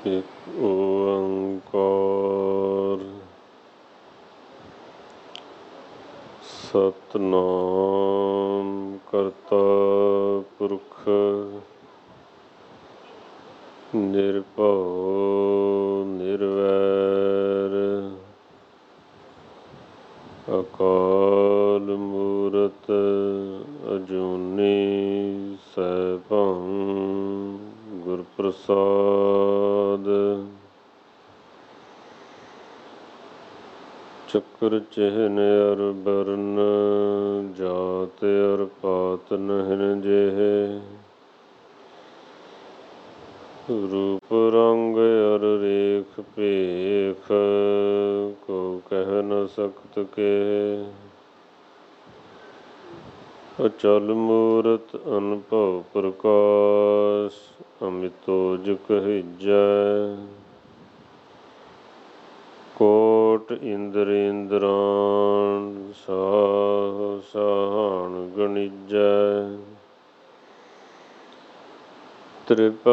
ਇਕ ਓੰਕਾਰ ਸਤਿਨਾਮ ਕਰਤਾ ਪੁਰਖ ਨਿਰਭਉ ਨਿਰਵੈਰ ਅਕਾਲ ਮੂਰਤ ਅਜੂਨੀ ਸੈਭੰ ਗੁਰ ਪ੍ਰਸਾਦ। ਚੱਕਰ ਚਿਹਨ ਅਰ ਬਰਨ ਜਾਤਿ ਅਰ ਪਾਤ ਨਹਿਨ ਜਿਹੇ ਰੂਪ ਰੰਗ ਅਰ ਰੇਖ ਭੇਖ ਕੋ ਕਹਿ ਨ ਸਕਤ ਕੇਹ। ਅਚਲ ਮੂਰਤ ਅਨਭਉ ਪ੍ਰਕਾਸ਼ ਅਮਿਤੋਜ ਕਹੀਜੈ। ਕੋਟਿ ਇੰਦ੍ਰਿੰਦਰਾਨ ਸਾਹ ਸਾਹਣ ਗਣਿਜੈ। ਤ੍ਰਿਪ